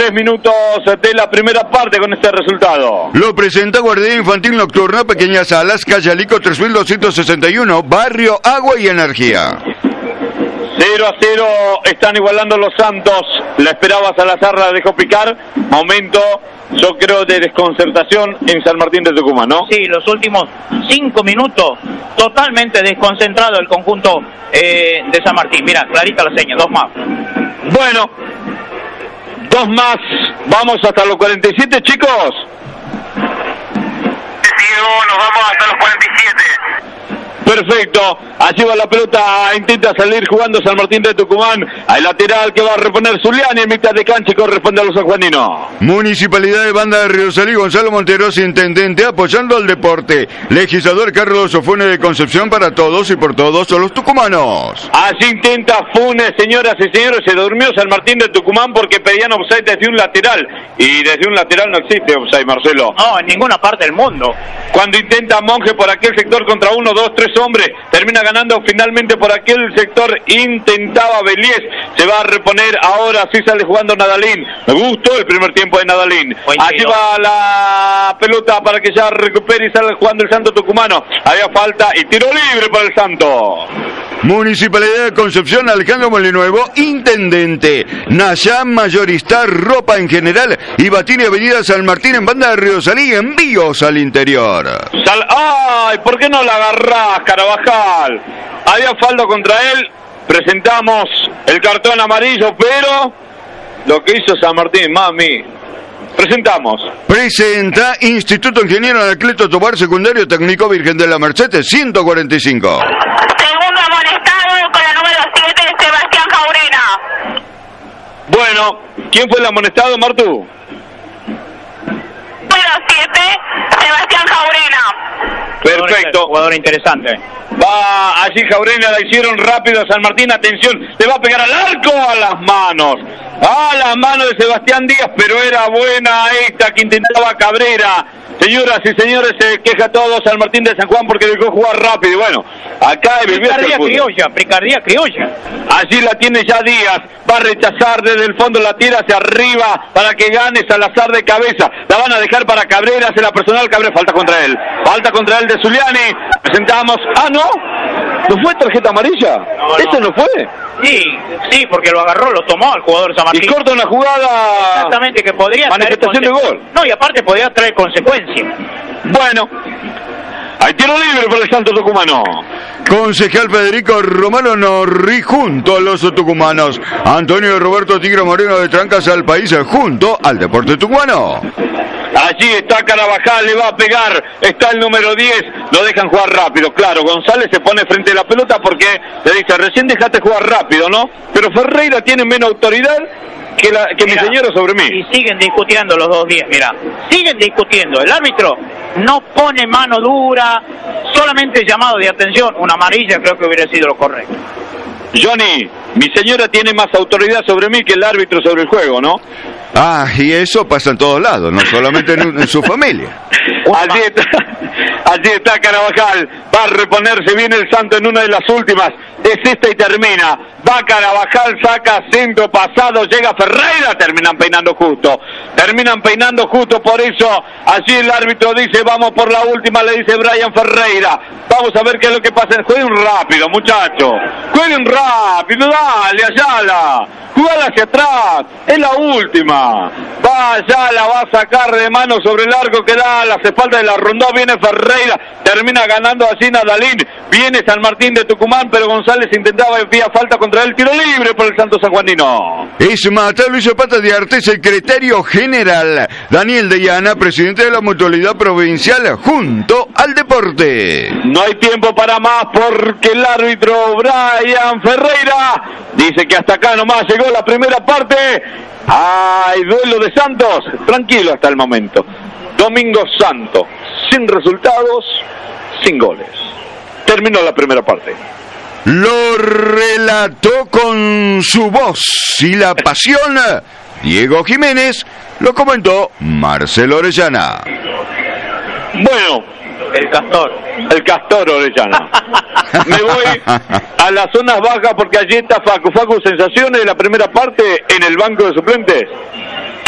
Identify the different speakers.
Speaker 1: 3 minutos de la primera parte con este resultado.
Speaker 2: Lo presenta Guardería Infantil Nocturna, Pequeñas Alas, calle Alico 3261, Barrio Agua y Energía.
Speaker 1: 0-0 están igualando los Santos. La esperaba Salazar, la dejó picar. Momento, yo creo, de desconcertación en San Martín de Tucumán, ¿no?
Speaker 3: Sí, los últimos 5 minutos totalmente desconcentrado el conjunto de San Martín. Mira, clarita la seña, 2 más.
Speaker 1: Bueno, 2 más. Vamos hasta los 47, chicos.
Speaker 4: Sí, nos vamos hasta los 47.
Speaker 1: Perfecto, allí va la pelota, intenta salir jugando San Martín de Tucumán, al lateral que va a reponer Zuliani en mitad de cancha y corresponde a los sanjuaninos.
Speaker 2: Municipalidad de Banda de Río Salí, Gonzalo Monteros, intendente, apoyando al deporte. Legislador Carlos Ofone de Concepción, para todos y por todos son los tucumanos.
Speaker 1: Allí intenta Funes, señoras y señores, se durmió San Martín de Tucumán porque pedían offside desde un lateral, y desde un lateral no existe offside, Marcelo.
Speaker 3: No, en ninguna parte del mundo.
Speaker 1: Cuando intenta Monge por aquel sector contra 1, 2, 3 hombres, termina ganando finalmente por aquel sector, intentaba Beliés, se va a reponer, ahora sí sale jugando Nadalín. Me gustó el primer tiempo de Nadalín. Allí va la pelota para que ya recupere y salga jugando el Santo Tucumano. Había falta y tiro libre para el Santo.
Speaker 2: Municipalidad de Concepción, Alejandro Molinuevo, intendente. Nayam, mayorista, ropa en general y Batini Avenida San Martín en Banda de Río Salí, envíos al interior.
Speaker 1: ¡Ay! ¿Por qué no la agarrás, Carabajal? Había falta contra él, presentamos el cartón amarillo, pero lo que hizo San Martín, mami. Presentamos.
Speaker 2: Presenta Instituto Ingeniero Anacleto Tobar, Secundario Técnico Virgen de la Merced, 145.
Speaker 4: Segundo amonestado con la número 7, Sebastián Jaurena.
Speaker 1: Bueno, ¿quién fue el amonestado, Martu?
Speaker 4: Número 7, Sebastián Jaurena.
Speaker 1: Perfecto.
Speaker 3: Jugador interesante.
Speaker 1: Va allí Jaurena, la hicieron rápido a San Martín, atención, le va a pegar al arco, a las manos de Sebastián Díaz, pero era buena esta que intentaba Cabrera. Señoras y señores, se queja todo San Martín de San Juan porque dejó jugar rápido. Y bueno, acá
Speaker 3: Picardía criolla.
Speaker 1: Allí la tiene ya Díaz, va a rechazar desde el fondo, la tira hacia arriba para que gane Salazar de cabeza. La van a dejar para Cabrera, hace la personal, Cabrera, falta contra él de Zuliani. Presentamos, ¿no fue tarjeta amarilla? ¿Eso no fue?
Speaker 3: Sí, porque lo agarró, lo tomó al jugador San Martín.
Speaker 1: Y corta una jugada.
Speaker 3: Exactamente, que podría
Speaker 1: manifestación de gol.
Speaker 3: No, y aparte podría traer consecuencias.
Speaker 1: Bueno, hay tiro libre para el Santo Tucumano.
Speaker 2: Concejal Federico Romano Norri junto a los tucumanos. Antonio Roberto Tigre Moreno de Trancas al País junto al deporte tucumano.
Speaker 1: Allí está Carabajal, le va a pegar, está el número 10, lo dejan jugar rápido. Claro, González se pone frente a la pelota porque le dice, recién dejaste jugar rápido, ¿no? Pero Ferreira tiene menos autoridad que mi señora sobre mí.
Speaker 3: Y siguen discutiendo los 2-10, mira. Siguen discutiendo. El árbitro no pone mano dura, solamente llamado de atención. Una amarilla creo que hubiera sido lo correcto.
Speaker 1: Johnny, mi señora tiene más autoridad sobre mí que el árbitro sobre el juego, ¿no?
Speaker 2: Y eso pasa en todos lados, no solamente en su familia.
Speaker 1: Allí está Carabajal, va a reponerse bien el Santo en una de las últimas, es esta y termina. Va Carabajal, saca centro pasado, llega Ferreira, terminan peinando justo, por eso allí el árbitro dice, vamos por la última, le dice Brian Ferreira, vamos a ver qué es lo que pasa. Jueguen rápido, muchachos, jueguen rápido, dale, Ayala, jugala hacia atrás, es la última. Va Ayala, va a sacar de mano sobre el arco que da a las espaldas de la rondó, viene Ferreira, termina ganando así Nadalín, viene San Martín de Tucumán, pero González intentaba enviar falta contra él, tiro libre por el Santo Sanjuanino.
Speaker 2: Es Mateo Luis Zapata de Arte, secretario general. Daniel Deyana, presidente de la Mutualidad Provincial, junto al deporte.
Speaker 1: No hay tiempo para más porque el árbitro Brian Ferreira dice que hasta acá nomás llegó la primera parte. Hay duelo de Santos, tranquilo hasta el momento. Domingo Santo, sin resultados, sin goles. Terminó la primera parte.
Speaker 2: Lo relató con su voz y la pasión Diego Jiménez, lo comentó Marcelo Orellana.
Speaker 1: Bueno, el Castor Orellana. Me voy a las zonas bajas porque allí está Facu. Facu, sensaciones de la primera parte en el banco de suplentes.